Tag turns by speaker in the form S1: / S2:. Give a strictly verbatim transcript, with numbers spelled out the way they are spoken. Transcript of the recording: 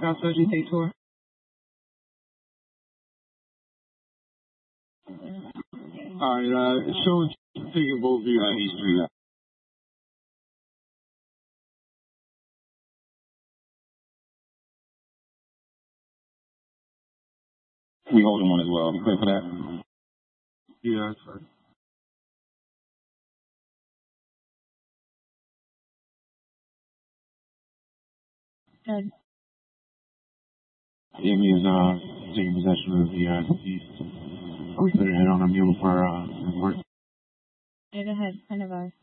S1: South Jersey State Tour.
S2: All right, uh, show taking both of you uh, history. Uh, we holding one as well. You clear for that?
S3: Yeah, that's right.
S4: Good.
S2: Amy is uh, taking possession of the uh, deceased. We put her head on a mule for uh, work.
S4: Yeah, go ahead. I know.